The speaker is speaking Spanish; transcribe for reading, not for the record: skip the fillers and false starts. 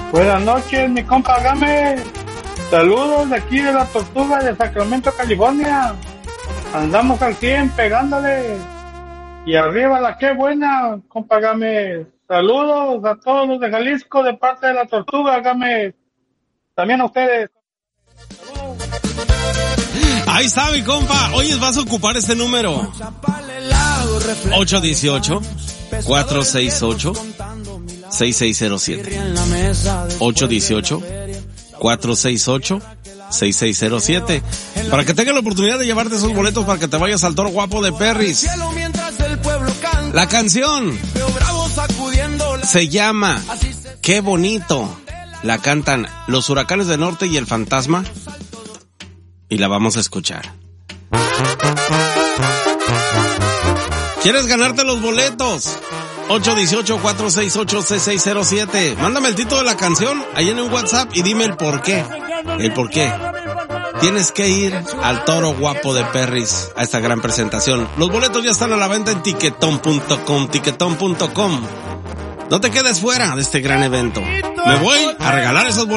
Buenas noches, mi compa Game. Saludos de aquí de la Tortuga de Sacramento, California. Andamos al 100 pegándole. Y arriba la que buena, compa Game. Saludos a todos los de Jalisco de parte de la Tortuga, Game. También a ustedes. Ahí está, mi compa. Oye, vas a ocupar este número. 818-468-6607. 818-468-6607. Para que tengas la oportunidad de llevarte esos boletos para que te vayas al Toro Guapo de Perris. La canción se llama Qué Bonito. La cantan Los Huracanes del Norte y El Fantasma. Y la vamos a escuchar. ¿Quieres ganarte los boletos? 818-468-6607. Mándame el título de la canción ahí en un WhatsApp y dime el por qué. El por qué. Tienes que ir al Toro Guapo de Perris a esta gran presentación. Los boletos ya están a la venta en tiquetón.com. No te quedes fuera de este gran evento. Me voy a regalar esos boletos.